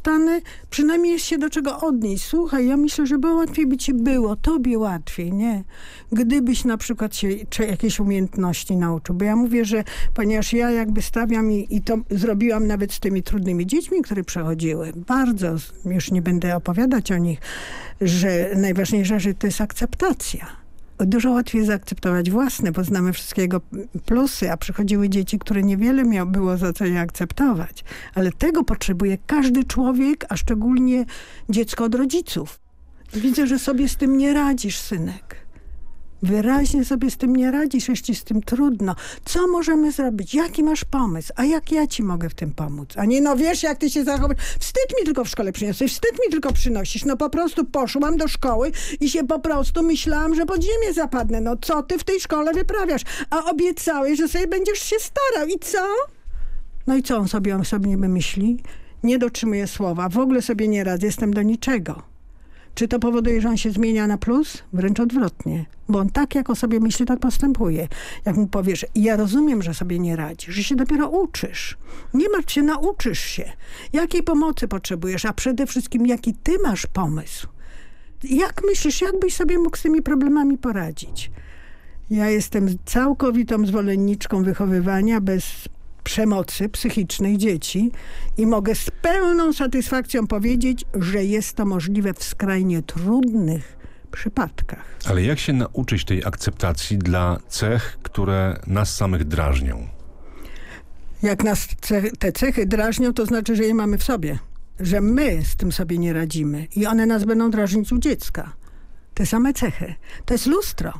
dostanę, przynajmniej jest się do czego odnieść. Słuchaj, ja myślę, że łatwiej by ci było, tobie łatwiej, nie? Gdybyś na przykład się jakieś umiejętności nauczył. Bo ja mówię, że ponieważ ja jakby stawiam i to zrobiłam nawet z tymi trudnymi dziećmi, które przechodziły, bardzo, już nie będę opowiadać o nich, że najważniejsza rzecz to jest akceptacja. Dużo łatwiej zaakceptować własne, bo znamy wszystkiego plusy, a przychodziły dzieci, które niewiele było za co je akceptować. Ale tego potrzebuje każdy człowiek, a szczególnie dziecko od rodziców. Widzę, że sobie z tym nie radzisz, synek. Wyraźnie sobie z tym nie radzisz, jest ci z tym trudno. Co możemy zrobić? Jaki masz pomysł? A jak ja ci mogę w tym pomóc? A nie, no wiesz, jak ty się zachowujesz. Wstyd mi tylko w szkole przyniosłeś, wstyd mi tylko przynosisz. No po prostu poszłam do szkoły i się po prostu myślałam, że pod ziemię zapadnę. No co ty w tej szkole wyprawiasz? A obiecałeś, że sobie będziesz się starał. I co? No i co on sobie niby myśli? Nie dotrzymuje słowa. W ogóle sobie nie radzi. Jestem do niczego. Czy to powoduje, że on się zmienia na plus? Wręcz odwrotnie. Bo on tak, jak o sobie myśli, tak postępuje. Jak mu powiesz, ja rozumiem, że sobie nie radzisz, że się dopiero uczysz. Nie martw się, nauczysz się. Jakiej pomocy potrzebujesz, a przede wszystkim, jaki ty masz pomysł? Jak myślisz, jak byś sobie mógł z tymi problemami poradzić? Ja jestem całkowitą zwolenniczką wychowywania bez przemocy psychicznej dzieci i mogę z pełną satysfakcją powiedzieć, że jest to możliwe w skrajnie trudnych przypadkach. Ale jak się nauczyć tej akceptacji dla cech, które nas samych drażnią? Jak nas te cechy drażnią, to znaczy, że je mamy w sobie. Że my z tym sobie nie radzimy i one nas będą drażnić u dziecka. Te same cechy. To jest lustro.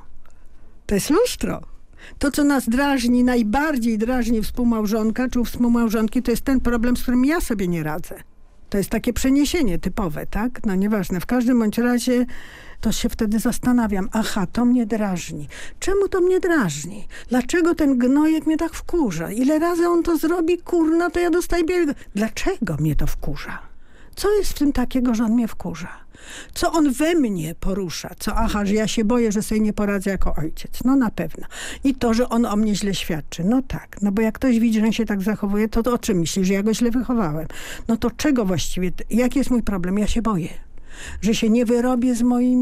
To jest lustro. To, co nas drażni, najbardziej drażni współmałżonka czy u współmałżonki, to jest ten problem, z którym ja sobie nie radzę. To jest takie przeniesienie typowe, tak? No nieważne. W każdym bądź razie to się wtedy zastanawiam. Aha, to mnie drażni. Czemu to mnie drażni? Dlaczego ten gnojek mnie tak wkurza? Ile razy on to zrobi? Kurna, to ja dostaję białego. Dlaczego mnie to wkurza? Co jest w tym takiego, że on mnie wkurza? Co on we mnie porusza? Aha, że ja się boję, że sobie nie poradzę jako ojciec. No na pewno. I to, że on o mnie źle świadczy. No tak. No bo jak ktoś widzi, że on się tak zachowuje, to o czym myśli? Że ja go źle wychowałem? No to czego właściwie? Jaki jest mój problem? Ja się boję. Że się nie wyrobię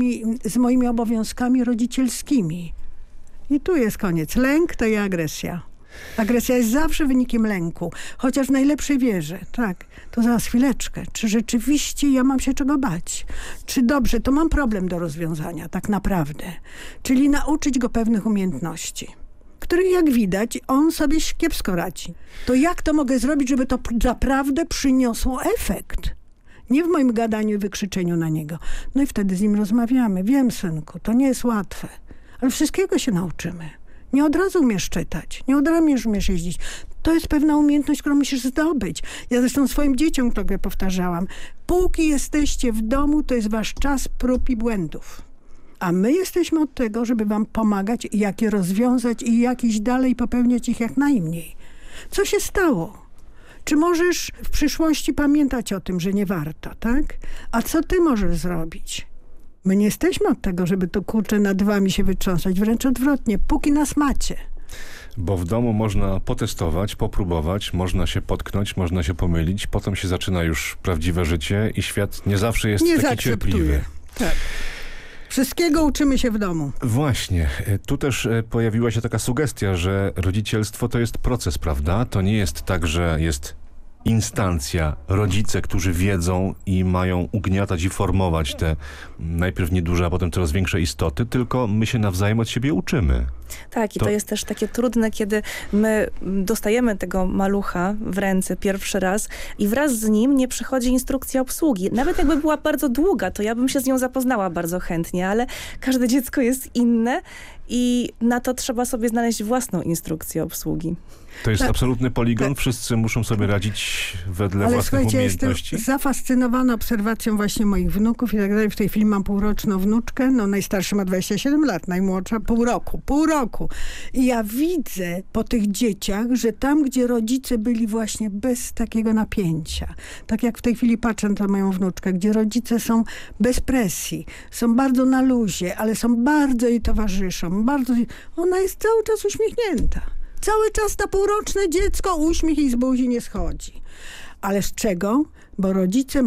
z moimi obowiązkami rodzicielskimi. I tu jest koniec. Lęk to i agresja. Agresja jest zawsze wynikiem lęku, chociaż w najlepszej wierze. Tak, to zaraz chwileczkę. Czy rzeczywiście ja mam się czego bać? Czy dobrze, to mam problem do rozwiązania, tak naprawdę. Czyli nauczyć go pewnych umiejętności, których jak widać, on sobie kiepsko radzi. To jak to mogę zrobić, żeby to naprawdę przyniosło efekt? Nie w moim gadaniu i wykrzyczeniu na niego. No i wtedy z nim rozmawiamy. Wiem, synku, to nie jest łatwe, ale wszystkiego się nauczymy. Nie od razu umiesz czytać, nie od razu umiesz jeździć. To jest pewna umiejętność, którą musisz zdobyć. Ja zresztą swoim dzieciom to powtarzałam. Póki jesteście w domu, to jest wasz czas prób i błędów. A my jesteśmy od tego, żeby wam pomagać, jak je rozwiązać i jak iść dalej, popełniać ich jak najmniej. Co się stało? Czy możesz w przyszłości pamiętać o tym, że nie warto, tak? A co ty możesz zrobić? My nie jesteśmy od tego, żeby to nad wami się wytrząsać. Wręcz odwrotnie, póki nas macie. Bo w domu można potestować, popróbować, można się potknąć, można się pomylić. Potem się zaczyna już prawdziwe życie i świat nie zawsze jest taki cierpliwy. Tak. Wszystkiego uczymy się w domu. Właśnie. Tu też pojawiła się taka sugestia, że rodzicielstwo to jest proces, prawda? To nie jest tak, że jest instancja, rodzice, którzy wiedzą i mają ugniatać i formować te najpierw nieduże, a potem coraz większe istoty, tylko my się nawzajem od siebie uczymy. Tak, i to jest też takie trudne, kiedy my dostajemy tego malucha w ręce pierwszy raz i wraz z nim nie przychodzi instrukcja obsługi. Nawet jakby była bardzo długa, to ja bym się z nią zapoznała bardzo chętnie, ale każde dziecko jest inne i na to trzeba sobie znaleźć własną instrukcję obsługi. To jest absolutny poligon, wszyscy muszą sobie radzić wedle własnych umiejętności. Jestem zafascynowana obserwacją właśnie moich wnuków i tak dalej. W tej chwili mam półroczną wnuczkę, no najstarszy ma 27 lat, najmłodsza pół roku. I ja widzę po tych dzieciach, że tam, gdzie rodzice byli właśnie bez takiego napięcia, tak jak w tej chwili patrzę na moją wnuczkę, gdzie rodzice są bez presji, są bardzo na luzie, ale są bardzo jej towarzyszą, ona jest cały czas uśmiechnięta. Cały czas to półroczne dziecko, uśmiech i z buzi nie schodzi. Ale z czego? Bo rodzice